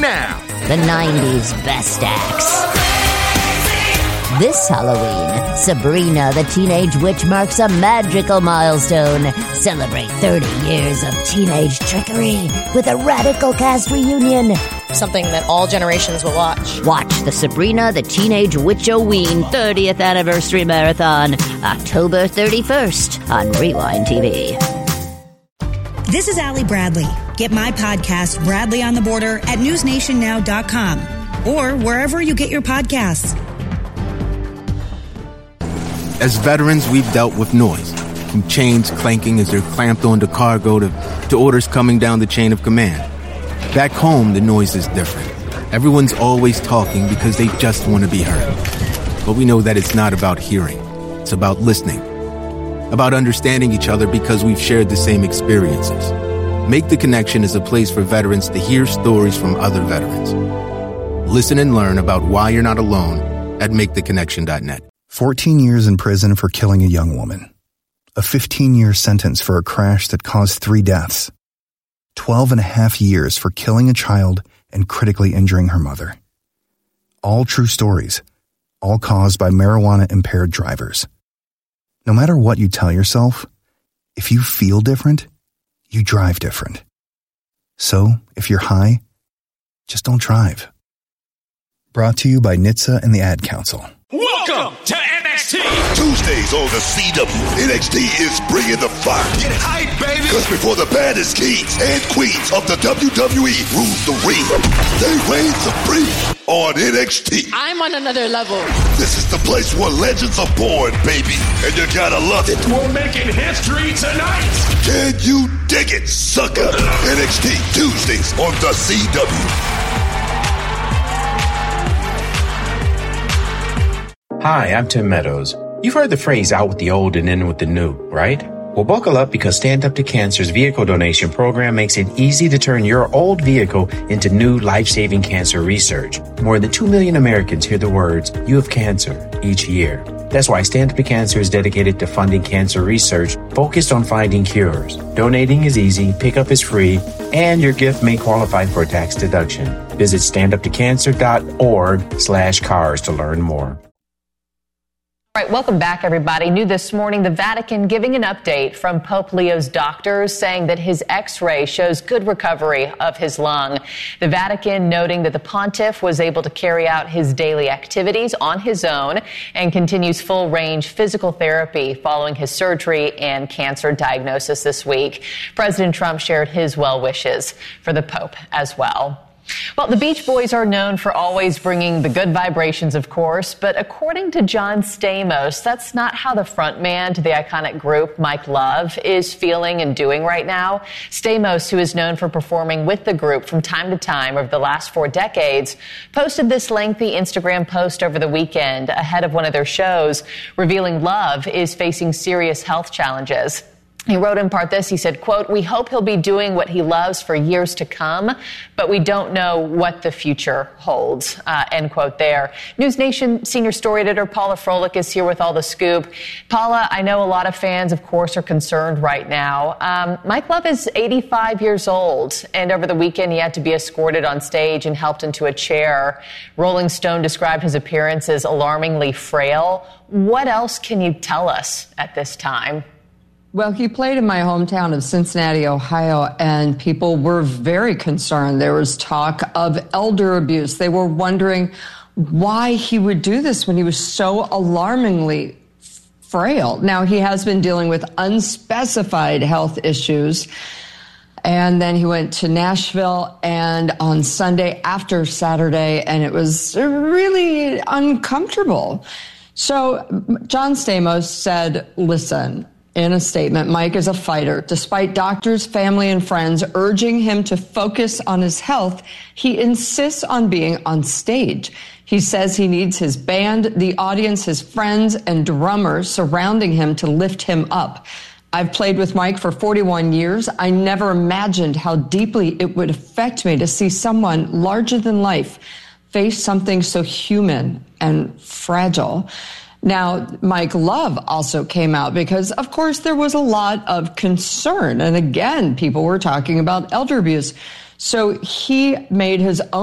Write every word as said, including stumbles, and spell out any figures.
now. The nineties best acts. This Halloween, Sabrina the Teenage Witch marks a magical milestone. Celebrate thirty years of teenage trickery with a radical cast reunion. Something that all generations will watch. Watch the Sabrina the Teenage Witch-O-Ween thirtieth Anniversary Marathon, October thirty-first on Rewind T V. This is Allie Bradley. Get my podcast, Bradley on the Border, at news nation now dot com or wherever you get your podcasts. As veterans, we've dealt with noise, from chains clanking as they're clamped onto cargo to, to orders coming down the chain of command. Back home, the noise is different. Everyone's always talking because they just want to be heard. But we know that it's not about hearing. It's about listening. About understanding each other because we've shared the same experiences. Make the Connection is a place for veterans to hear stories from other veterans. Listen and learn about why you're not alone at make the connection dot net. fourteen years in prison for killing a young woman. A fifteen-year sentence for a crash that caused three deaths. twelve and a half years for killing a child and critically injuring her mother. All true stories, all caused by marijuana-impaired drivers. No matter what you tell yourself, if you feel different, you drive different. So, if you're high, just don't drive. Brought to you by N H T S A and the Ad Council. Welcome to N X T! Tuesdays on the C W, N X T is bringing the fire. Get hype, baby! Because before the baddest kings and queens of the W W E rule the ring, they reign supreme on N X T. I'm on another level. This is the place where legends are born, baby, and you gotta love it. We're making history tonight! Can you dig it, sucker? N X T, Tuesdays on the C W. Hi, I'm Tim Meadows. You've heard the phrase out with the old and in with the new, right? Well, buckle up because Stand Up to Cancer's vehicle donation program makes it easy to turn your old vehicle into new life-saving cancer research. More than two million Americans hear the words, "You have cancer," each year. That's why Stand Up to Cancer is dedicated to funding cancer research focused on finding cures. Donating is easy, pickup is free, and your gift may qualify for a tax deduction. Visit standuptocancer.org slash cars to learn more. All right, welcome back, everybody. New this morning, the Vatican giving an update from Pope Leo's doctors saying that his x-ray shows good recovery of his lung. The Vatican noting that the pontiff was able to carry out his daily activities on his own and continues full-range physical therapy following his surgery and cancer diagnosis this week. President Trump shared his well wishes for the Pope as well. Well, the Beach Boys are known for always bringing the good vibrations, of course, but according to John Stamos, that's not how the frontman to the iconic group, Mike Love, is feeling and doing right now. Stamos, who is known for performing with the group from time to time over the last four decades, posted this lengthy Instagram post over the weekend ahead of one of their shows, revealing Love is facing serious health challenges. He wrote in part this, he said, quote, "We hope he'll be doing what he loves for years to come, but we don't know what the future holds," uh, end quote there. News Nation senior story editor Paula Froelich is here with all the scoop. Paula, I know a lot of fans, of course, are concerned right now. Um, Mike Love is eighty-five years old, and over the weekend he had to be escorted on stage and helped into a chair. Rolling Stone described his appearance as alarmingly frail. What else can you tell us at this time? Well, he played in my hometown of Cincinnati, Ohio, and people were very concerned. There was talk of elder abuse. They were wondering why he would do this when he was so alarmingly frail. Now, he has been dealing with unspecified health issues. And then he went to Nashville and on Sunday after Saturday, and it was really uncomfortable. So John Stamos said, listen, in a statement, Mike is a fighter. Despite doctors, family, and friends urging him to focus on his health, he insists on being on stage. He says he needs his band, the audience, his friends, and drummers surrounding him to lift him up. I've played with Mike for forty-one years. I never imagined how deeply it would affect me to see someone larger than life face something so human and fragile. Now, Mike Love also came out because, of course, there was a lot of concern. And again, people were talking about elder abuse. So he made his own